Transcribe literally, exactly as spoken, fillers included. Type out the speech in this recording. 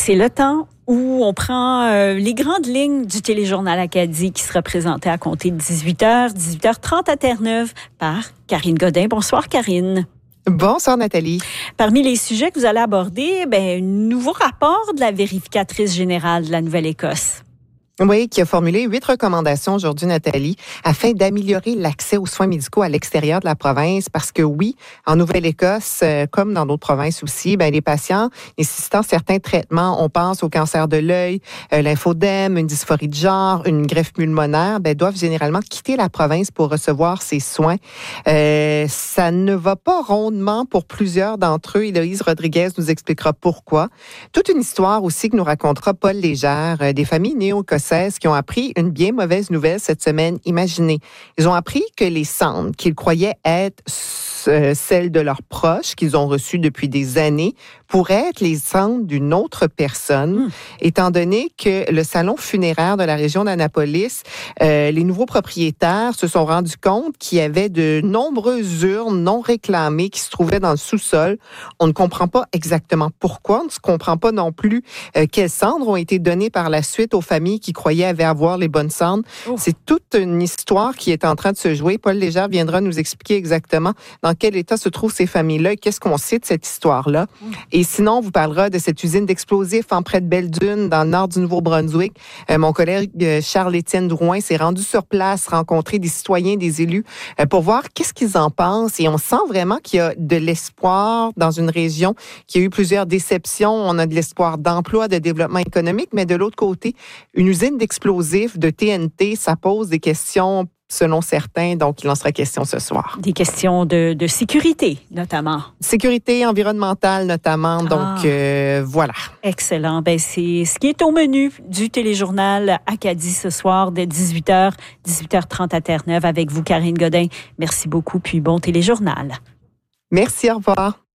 C'est le temps où on prend euh, les grandes lignes du téléjournal Acadie qui sera présenté à compter de dix-huit heures, dix-huit heures trente à Terre-Neuve par Karine Godin. Bonsoir Karine. Bonsoir Nathalie. Parmi les sujets que vous allez aborder, ben, un nouveau rapport de la vérificatrice générale de la Nouvelle-Écosse. Oui, qui a formulé huit recommandations aujourd'hui, Nathalie, afin d'améliorer l'accès aux soins médicaux à l'extérieur de la province. Parce que oui, en Nouvelle-Écosse, euh, comme dans d'autres provinces aussi, ben, les patients nécessitant certains traitements, on pense au cancer de l'œil, euh, lymphodème, une dysphorie de genre, une greffe pulmonaire, ben, doivent généralement quitter la province pour recevoir ces soins. Euh, ça ne va pas rondement pour plusieurs d'entre eux. Héloïse Rodriguez nous expliquera pourquoi. Toute une histoire aussi que nous racontera Paul Légère, euh, des familles néo-écossaises qui ont appris une bien mauvaise nouvelle cette semaine. Imaginez, ils ont appris que les cendres qu'ils croyaient être euh, celles de leurs proches qu'ils ont reçues depuis des années pourraient être les cendres d'une autre personne, mmh. étant donné que le salon funéraire de la région d'Annapolis, euh, les nouveaux propriétaires se sont rendus compte qu'il y avait de nombreuses urnes non réclamées qui se trouvaient dans le sous-sol. On ne comprend pas exactement pourquoi, on ne se comprend pas non plus euh, quelles cendres ont été données par la suite aux familles qui croyaient avaient avoir les bonnes cendres. Oh. C'est toute une histoire qui est en train de se jouer. Paul Légère viendra nous expliquer exactement dans quel état se trouvent ces familles-là et qu'est-ce qu'on sait de cette histoire-là. Mmh. Et sinon, on vous parlera de cette usine d'explosifs en près de Belle-Dune, dans le nord du Nouveau-Brunswick. Euh, mon collègue euh, Charles-Étienne Drouin s'est rendu sur place, rencontrer des citoyens, des élus, euh, pour voir qu'est-ce qu'ils en pensent. Et on sent vraiment qu'il y a de l'espoir dans une région qui a eu plusieurs déceptions. On a de l'espoir d'emploi, de développement économique, mais de l'autre côté, une usine d'explosifs, de T N T, ça pose des questions selon certains, donc il en sera question ce soir. Des questions de, de sécurité, notamment. Sécurité environnementale, notamment, ah. donc euh, voilà. Excellent. Ben, c'est ce qui est au menu du téléjournal Acadie ce soir, dès dix-huit heures, dix-huit heures trente à Terre-Neuve, avec vous, Karine Godin. Merci beaucoup, puis bon téléjournal. Merci, au revoir.